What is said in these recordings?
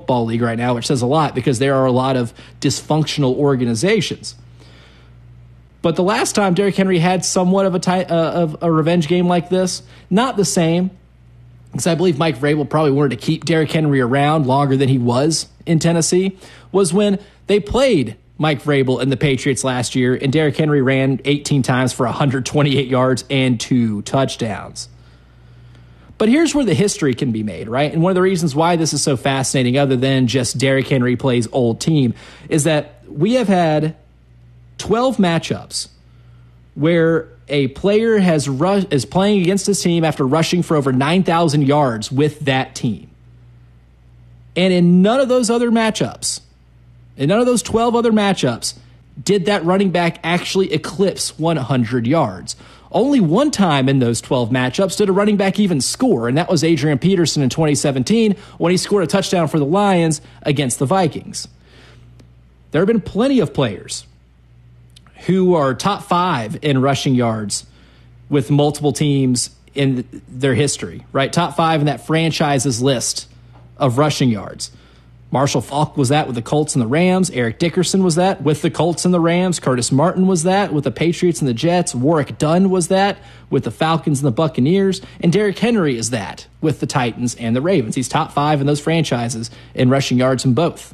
Football League right now, which says a lot because there are a lot of dysfunctional organizations. But the last time Derrick Henry had somewhat of a revenge game like this, not the same, because I believe Mike Vrabel probably wanted to keep Derrick Henry around longer than he was in Tennessee, was when they played Mike Vrabel and the Patriots last year, and Derrick Henry ran 18 times for 128 yards and 2 touchdowns. But here's where the history can be made, right? And one of the reasons why this is so fascinating, other than just Derrick Henry plays old team, is that we have had 12 matchups where a player is playing against his team after rushing for over 9,000 yards with that team. And in none of those other matchups, in none of those 12 other matchups, did that running back actually eclipse 100 yards. Only one time in those 12 matchups did a running back even score, and that was Adrian Peterson in 2017 when he scored a touchdown for the Lions against the Vikings. There have been plenty of players who are top 5 in rushing yards with multiple teams in their history, right? Top 5 in that franchise's list of rushing yards. Marshall Faulk was that with the Colts and the Rams. Eric Dickerson was that with the Colts and the Rams. Curtis Martin was that with the Patriots and the Jets. Warwick Dunn was that with the Falcons and the Buccaneers. And Derrick Henry is that with the Titans and the Ravens. He's top 5 in those franchises in rushing yards in both.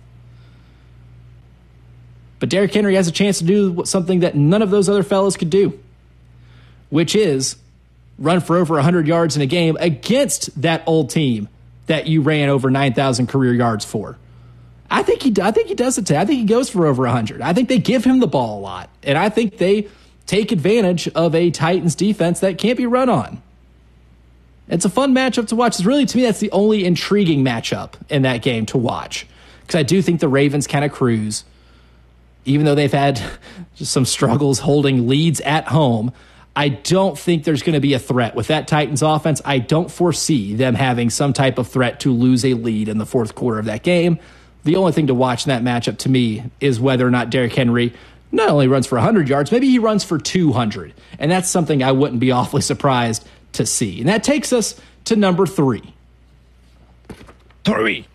But Derrick Henry has a chance to do something that none of those other fellas could do, which is run for over 100 yards in a game against that old team that you ran over 9,000 career yards for. I think he does it today. I think he goes for over 100. I think they give him the ball a lot, and I think they take advantage of a Titans defense that can't be run on. It's a fun matchup to watch. It's really, to me, that's the only intriguing matchup in that game to watch, because I do think the Ravens kind of cruise. Even though they've had just some struggles holding leads at home, I don't think there's going to be a threat. With that Titans offense, I don't foresee them having some type of threat to lose a lead in the fourth quarter of that game. The only thing to watch in that matchup to me is whether or not Derrick Henry not only runs for 100 yards, maybe he runs for 200. And that's something I wouldn't be awfully surprised to see. And that takes us to number 3. 3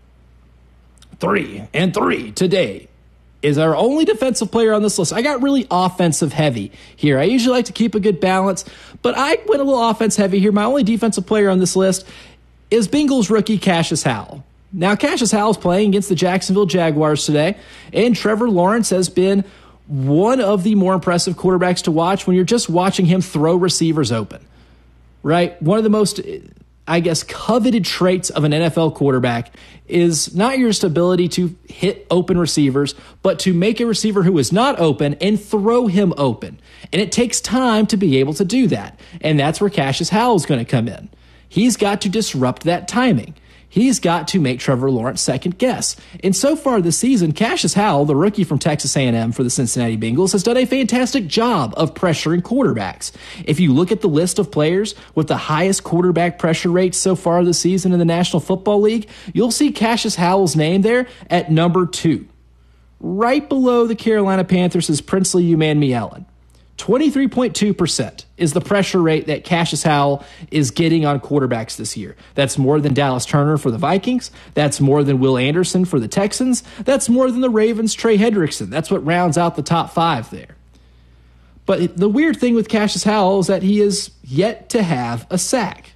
today is our only defensive player on this list. I got really offensive heavy here. I usually like to keep a good balance, but I went a little offense heavy here. My only defensive player on this list is Bengals rookie Cassius Howell. Now, Cassius Howell is playing against the Jacksonville Jaguars today, and Trevor Lawrence has been one of the more impressive quarterbacks to watch when you're just watching him throw receivers open, right? One of the most, I guess, coveted traits of an NFL quarterback is not your ability to hit open receivers, but to make a receiver who is not open and throw him open. And it takes time to be able to do that. And that's where Cassius Howell is going to come in. He's got to disrupt that timing. He's got to make Trevor Lawrence second guess. And so far this season, Cassius Howell, the rookie from Texas A&M for the Cincinnati Bengals, has done a fantastic job of pressuring quarterbacks. If you look at the list of players with the highest quarterback pressure rates so far this season in the National Football League, you'll see Cassius Howell's name there at number 2. Right below the Carolina Panthers' Princely Umanmielen. 23.2% is the pressure rate that Cassius Howell is getting on quarterbacks this year. That's more than Dallas Turner for the Vikings. That's more than Will Anderson for the Texans. That's more than the Ravens' Trey Hendrickson. That's what rounds out the top 5 there. But the weird thing with Cassius Howell is that he is yet to have a sack,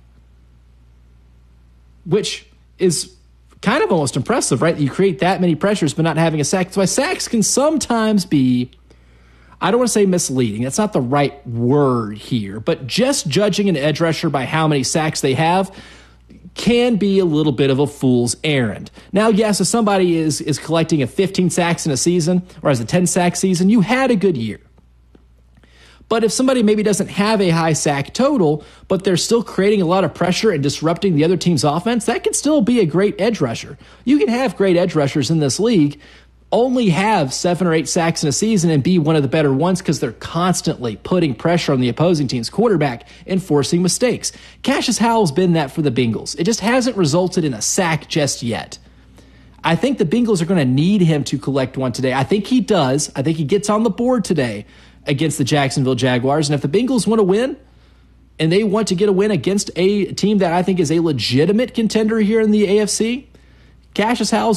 which is kind of almost impressive, right? You create that many pressures but not having a sack. That's why sacks can sometimes be, I don't want to say misleading. That's not the right word here. But just judging an edge rusher by how many sacks they have can be a little bit of a fool's errand. Now, yes, if somebody is collecting a 15 sacks in a season or has a 10-sack season, you had a good year. But if somebody maybe doesn't have a high sack total, but they're still creating a lot of pressure and disrupting the other team's offense, that can still be a great edge rusher. You can have great edge rushers in this league, only have 7 or 8 sacks in a season and be one of the better ones because they're constantly putting pressure on the opposing team's quarterback and forcing mistakes. Cassius Howell's been that for the Bengals. It just hasn't resulted in a sack just yet. I think the Bengals are going to need him to collect one today. I think he does. I think he gets on the board today against the Jacksonville Jaguars. And if the Bengals want to win, and they want to get a win against a team that I think is a legitimate contender here in the AFC, Cassius Howell's